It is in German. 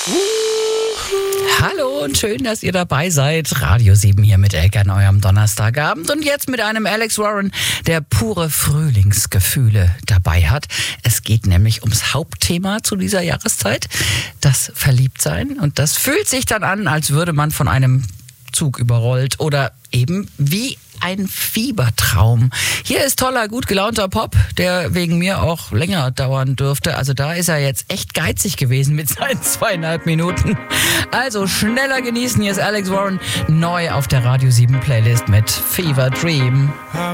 Hallo und schön, dass ihr dabei seid. Radio 7 hier mit Elke an eurem Donnerstagabend und jetzt mit einem Alex Warren, der pure Frühlingsgefühle dabei hat. Es geht nämlich ums Hauptthema zu dieser Jahreszeit, das Verliebtsein. Und das fühlt sich dann an, als würde man von einem Zug überrollt oder eben wie ein Fiebertraum. Hier ist toller, gut gelaunter Pop, der wegen mir auch länger dauern dürfte. Also da ist er jetzt echt geizig gewesen mit seinen 2,5 Minuten. Also schneller genießen. Hier ist Alex Warren neu auf der Radio 7 Playlist mit Fever Dream.